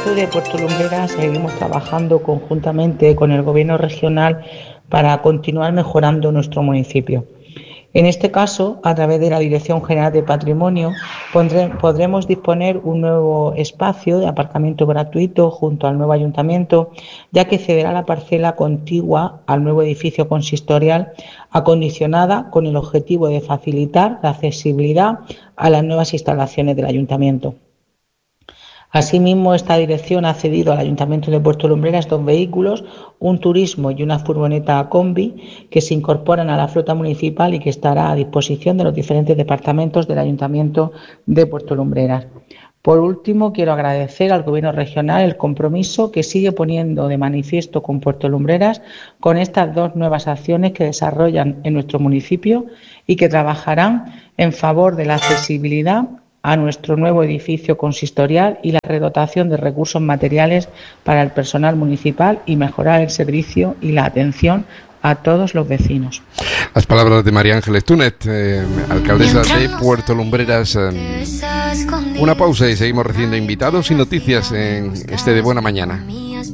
Ayuntamiento de Puerto Lumbreras seguimos trabajando conjuntamente con el Gobierno regional para continuar mejorando nuestro municipio. En este caso, a través de la Dirección General de Patrimonio, podremos disponer un nuevo espacio de aparcamiento gratuito junto al nuevo ayuntamiento, ya que cederá la parcela contigua al nuevo edificio consistorial, acondicionada con el objetivo de facilitar la accesibilidad a las nuevas instalaciones del ayuntamiento. Asimismo, esta dirección ha cedido al Ayuntamiento de Puerto Lumbreras 2 vehículos, un turismo y una furgoneta combi, que se incorporan a la flota municipal y que estará a disposición de los diferentes departamentos del Ayuntamiento de Puerto Lumbreras. Por último, quiero agradecer al Gobierno regional el compromiso que sigue poniendo de manifiesto con Puerto Lumbreras con estas 2 nuevas acciones que desarrollan en nuestro municipio y que trabajarán en favor de la accesibilidad a nuestro nuevo edificio consistorial y la redotación de recursos materiales para el personal municipal y mejorar el servicio y la atención a todos los vecinos. Las palabras de María Ángeles Túnez, alcaldesa de Puerto Lumbreras. Una pausa y seguimos recibiendo invitados y noticias en este de Buena Mañana.